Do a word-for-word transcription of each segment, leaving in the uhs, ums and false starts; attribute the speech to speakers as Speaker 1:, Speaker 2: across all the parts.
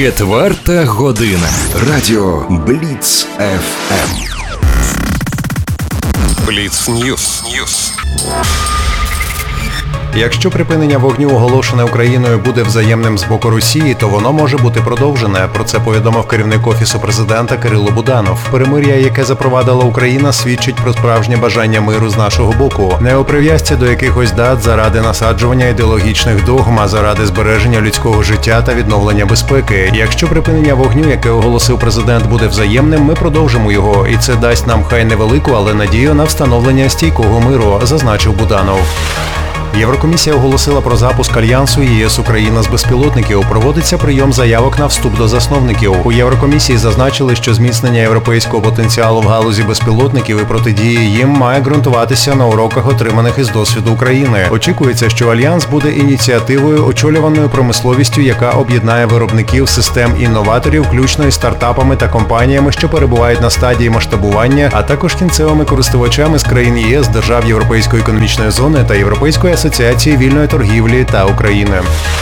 Speaker 1: Четверта година.
Speaker 2: Радіо Бліц еф ем.
Speaker 1: Бліц Ньюс. Ньюс.
Speaker 3: Якщо припинення вогню, оголошене Україною, буде взаємним з боку Росії, то воно може бути продовжене. Про це повідомив керівник Офісу президента Кирило Буданов. Перемир'я, яке запровадила Україна, свідчить про справжнє бажання миру з нашого боку. Не у прив'язці до якихось дат заради насаджування ідеологічних догм, а заради збереження людського життя та відновлення безпеки. Якщо припинення вогню, яке оголосив президент, буде взаємним, ми продовжимо його. І це дасть нам хай невелику, але надію на встановлення стійкого миру, зазначив Буданов. Єврокомісія оголосила про запуск альянсу ЄС-Україна з безпілотників. Проводиться прийом заявок на вступ до засновників. У Єврокомісії зазначили, що зміцнення європейського потенціалу в галузі безпілотників і протидії їм має ґрунтуватися на уроках, отриманих із досвіду України. Очікується, що альянс буде ініціативою, очолюваною промисловістю, яка об'єднає виробників, систем інноваторів, включно із стартапами та компаніями, що перебувають на стадії масштабування, а також кінцевими користувачами з країн ЄС, держав Європейської економічної зони та Європейської асоціації вільної торгівлі та України.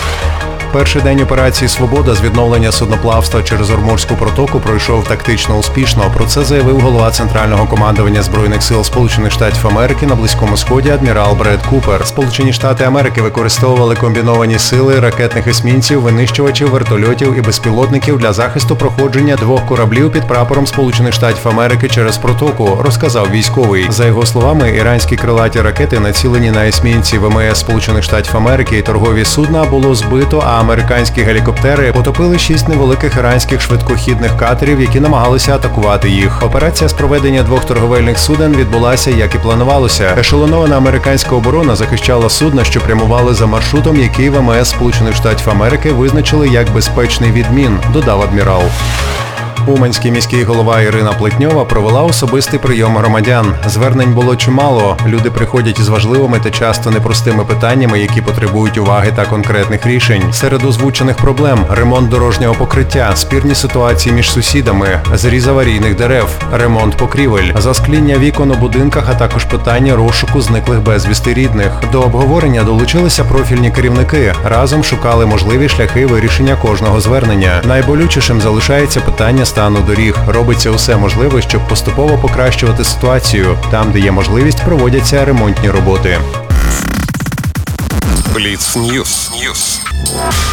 Speaker 3: Перший день операції «Свобода» з відновлення судноплавства через Ормурську протоку пройшов тактично успішно. Про це заявив голова Центрального командування Збройних сил Сполучених Штатів Америки на Близькому Сході адмірал Бред Купер. Сполучені Штати Америки використовували комбіновані сили ракетних есмінців, винищувачів, вертольотів і безпілотників для захисту проходження двох кораблів під прапором Сполучених Штатів Америки через протоку, розказав військовий. За його словами, іранські крилаті ракети, націлені на есмінці ВМС Сполучених Штатів Америки і торгові судна, було збито, а американські гелікоптери потопили шість невеликих іранських швидкохідних катерів, які намагалися атакувати їх. Операція з проведення двох торговельних суден відбулася, як і планувалося. Ешелонована американська оборона захищала судна, що прямували за маршрутом, який ВМС Сполучених Штатів Америки визначили як безпечний від мін, додав адмірал. Уманський міський голова Ірина Плетньова провела особистий прийом громадян. Звернень було чимало. Люди приходять із важливими та часто непростими питаннями, які потребують уваги та конкретних рішень. Серед озвучених проблем – ремонт дорожнього покриття, спірні ситуації між сусідами, зріз аварійних дерев, ремонт покрівель, заскління вікон у будинках, а також питання розшуку зниклих безвісти рідних. До обговорення долучилися профільні керівники. Разом шукали можливі шляхи вирішення кожного звернення. Найболючішим залишається питання стану доріг. Робиться усе можливе, щоб поступово покращувати ситуацію. Там, де є можливість, проводяться ремонтні роботи.
Speaker 1: Бліц Ньюс. Ньюс.